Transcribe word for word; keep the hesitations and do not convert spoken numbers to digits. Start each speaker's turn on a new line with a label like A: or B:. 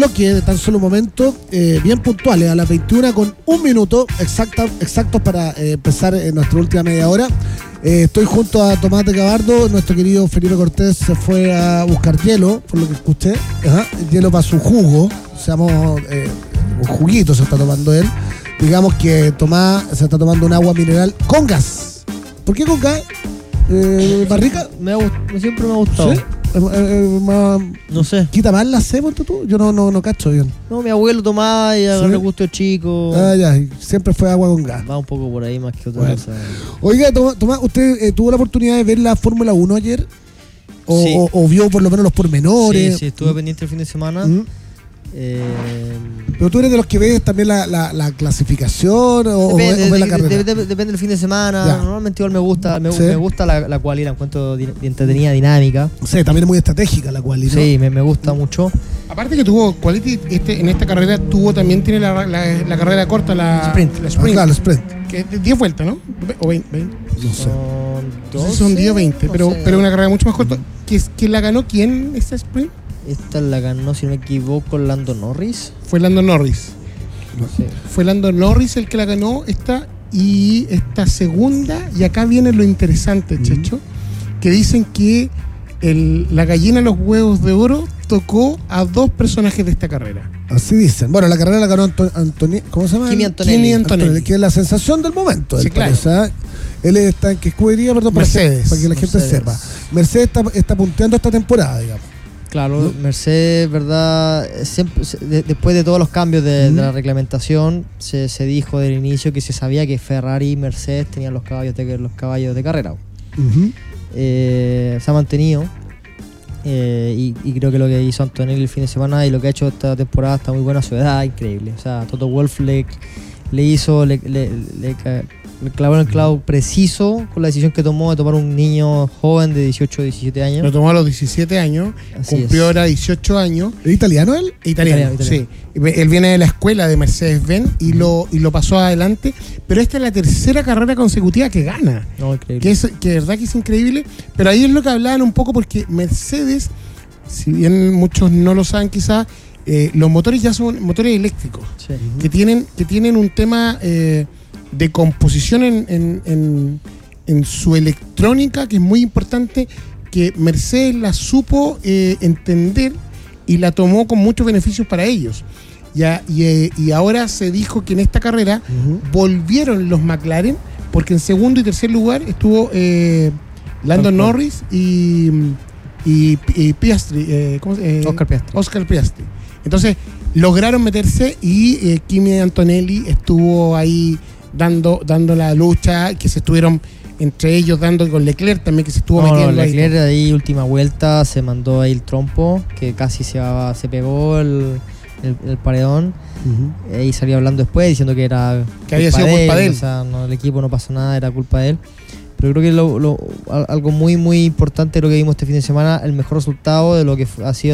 A: Que de tan solo momento, eh, bien puntuales, a las veintiuna con un minuto exacta, exactos para eh, empezar en nuestra última media hora. Eh, estoy junto a Tomás de Gabardo. Nuestro querido Felipe Cortés se fue a buscar hielo, por lo que escuché. Ajá, hielo para su jugo. Se llamó, eh, un juguito se está tomando él. Digamos que Tomás se está tomando un agua mineral con gas. ¿Por qué con gas? Eh, ¿Barrica?
B: Me ha, siempre me ha gustado.
A: ¿Sí? Eh, eh, más,
B: no sé.
A: ¿Quita más la sed, ponte tú? Yo no, no, no cacho bien.
B: No, mi abuelo tomaba y agarré
A: ¿Sí?
B: gusto chico.
A: Ah, ya, siempre fue agua con gas.
B: Va un poco por ahí más que otra
A: Bueno.
B: cosa.
A: Oiga, Tomás, Tomás, ¿usted eh, tuvo la oportunidad de ver la Fórmula uno ayer? O,
B: Sí.
A: o, o vio por lo menos los pormenores?
B: Sí, sí, estuve pendiente el fin de semana.
A: ¿Mm?
B: Eh,
A: Pero tú eres de los que ves también la, la, la clasificación o,
B: depende,
A: o ves, o ves la
B: de-
A: carrera.
B: de- de- depende del fin de semana.
A: Ya.
B: Normalmente igual me gusta, me,
A: Sí.
B: me gusta la, la cual la encuentro di- entretenida, dinámica.
A: Sí, también es muy estratégica la cual, ¿no?
B: Sí, me, me gusta mucho.
C: Aparte que tuvo Quality este, en esta carrera, tuvo también tiene la, la, la carrera corta, la
B: Sprint.
C: la
A: Ah,
C: sprint,
A: claro, sprint.
C: que es de diez vueltas, ¿no? O veinte, veinte.
A: No sé.
B: Son
C: No sé
B: doce,
C: si son diez o veinte,
B: no
C: pero,
B: sé.
C: pero una carrera mucho más corta. ¿Que, es- que la ganó quién esta sprint?
B: Esta la ganó, si no me equivoco, Lando Norris.
C: Fue Lando Norris.
B: No sé.
C: Fue Lando Norris el que la ganó esta y esta segunda. Y acá viene lo interesante,
A: Mm.
C: Checho, que dicen que el, la gallina de los huevos de oro tocó a dos personajes de esta carrera.
A: Así dicen. Bueno, la carrera la ganó Anto- Antoni- ¿cómo se llama?
B: Kimi Antonelli.
C: Kimi Antonelli.
A: Que es la sensación del momento.
C: Sí,
A: él
C: claro.
A: parece, ¿ah? Él está en qué escudería, perdón, para,
C: Mercedes.
A: que, para que la gente
B: Mercedes.
A: sepa. Mercedes está, está punteando esta temporada, digamos.
B: Claro, Mercedes, ¿verdad? Siempre, se- de- después de todos los cambios de,
A: Mm.
B: de la reglamentación, se, se dijo del inicio que se sabía que Ferrari y Mercedes tenían los caballos de, los caballos de carrera.
A: Uh-huh.
B: Eh, se ha mantenido. eh, y, y creo que lo que hizo Antonelli el fin de semana y lo que ha hecho esta temporada está muy buena a su edad, increíble. O sea, Toto Wolff le, le hizo, le, le, le ca- le clavó en el clavo preciso con la decisión que tomó de tomar un niño joven de dieciocho o diecisiete años.
C: Lo tomó a los diecisiete años,
B: Así
C: cumplió
B: es.
C: ahora dieciocho años.
A: ¿Es italiano él?
C: Italiano,
B: Italiano, italiano.
C: sí. Él viene de la escuela de Mercedes-Benz y lo, y lo pasó adelante. Pero esta es la tercera carrera consecutiva que gana.
B: No, increíble.
C: Que es que de verdad que es increíble. Pero ahí es lo que hablaban un poco porque Mercedes, si bien muchos no lo saben quizás, eh, los motores ya son motores eléctricos.
B: Sí.
C: Que tienen, que tienen un tema eh, de composición en, en, en, en su electrónica que es muy importante, que Mercedes la supo eh, entender y la tomó con muchos beneficios para ellos. Ya, y, eh, y ahora se dijo que en esta carrera
A: Uh-huh.
C: volvieron los McLaren, porque en segundo y tercer lugar estuvo eh, Lando
B: Tal cual.
C: Norris y, y, y Piastri, eh, ¿cómo se- eh,
B: Oscar Piastri.
C: Oscar Piastri. Entonces lograron meterse y eh, Kimi Antonelli estuvo ahí dando, dando la lucha, que se estuvieron entre ellos dando con Leclerc también, que se estuvo
B: No, no,
C: metiendo ahí.
B: Leclerc ahí última vuelta se mandó ahí el trompo, que casi se, va- se pegó el, el, el paredón.
A: Uh-huh.
B: Y salió hablando después diciendo que era
C: Que había sido culpa de él.
B: O sea, no, el equipo no pasó nada, era culpa de él. Pero creo que lo, lo- al- algo muy muy importante lo que vimos este fin de semana, el mejor resultado de lo que fu- ha sido